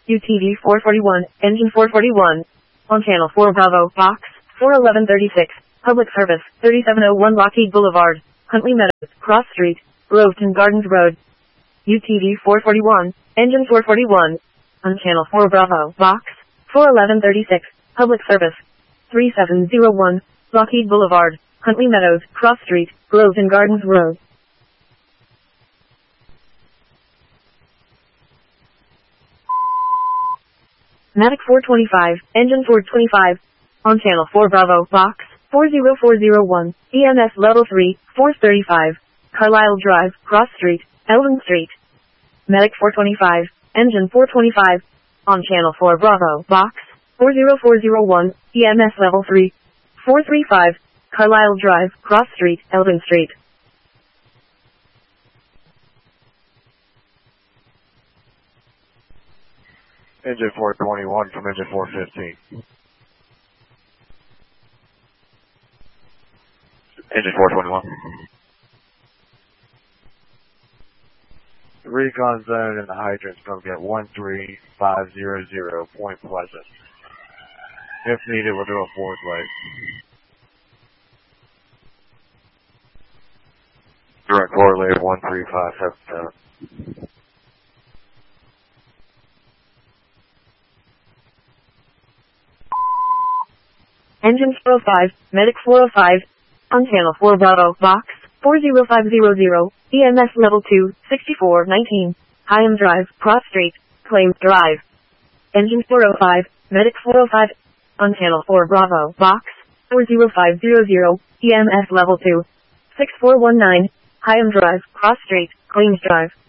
UTV 441, engine 441. On channel 4 Bravo, box 41136. Public service 3701 Lockheed Boulevard, Huntley Meadows, Cross Street, Groveton Gardens Road. UTV 441, engine 441. On channel 4 Bravo, box 41136. Public service 3701 Lockheed Boulevard, Huntley Meadows, Cross Street, Groveton Gardens Road. Matic 425, engine 425. On channel 4 Bravo, box 40401, EMS level 3, 435, Carlisle Drive, Cross Street, Elvin Street. Medic 425, engine 425. On channel 4 Bravo, box 40401, EMS level 3, 435, Carlisle Drive, Cross Street, Elvin Street. Engine 421 from engine 415. Engine 421. The recon zone and the hydrant's going to be at 13500 Point Pleasant. If needed, we'll do a forward light. Direct forward light 13577. Engine 405, Medic 405. On channel 4 Bravo, box 40500, EMS level 2, 6419, Hyam Drive, Cross Street, Claims Drive. Engine 405, Medic 405. On channel 4 Bravo, box 40500, EMS level 2, 6419, Hyam Drive, Cross Street, Claims Drive.